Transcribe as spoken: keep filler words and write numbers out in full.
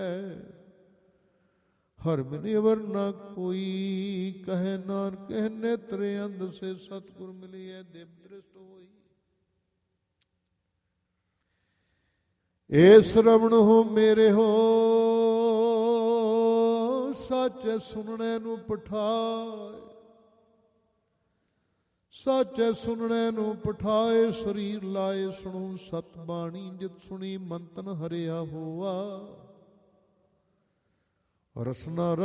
ਹਰ ਮਿਲਿ ਅਵਰ ਨਾ ਕੋਈ, ਕਹੈ ਨਾਨਕ ਕਹਿ ਨੇਤਰ ਅੰਧ ਸੇ ਸਤਿਗੁਰ ਮਿਲਿਐ ਦਿਵ ਦ੍ਰਿਸ਼ਟ ਹੋਈ। ਏ ਸ਼ਰਵਣ ਹੋ ਮੇਰੇ ਹੋ, ਸਾਚੈ ਸੁਣਨੇ ਨੂੰ ਪਠਾਏ, ਸਾਚੈ ਸੁਣਨੇ ਨੂੰ ਪਠਾਏ। ਸਰੀਰ ਲਾਏ ਸੁਣੂ ਸਤ ਬਾਣੀ, ਜਿਤ ਸੁਣੀ ਮੰਤਨ ਹਰਿਆ ਹੋਆ। ਰਸਨਾ